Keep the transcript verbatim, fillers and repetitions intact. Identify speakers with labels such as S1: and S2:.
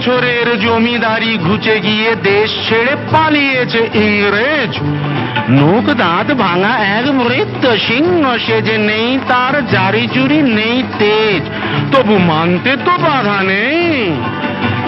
S1: বছরের জমিদারি ঘুচে গিয়ে দেশ ছেড়ে পালিয়েছে ইংরেজ। নোক দাঁত ভাঙা এক মৃত সিংহ সেজে, নেই তার জারি জুরি নেই তেজ, তবু মানতে তো বাধা নেই।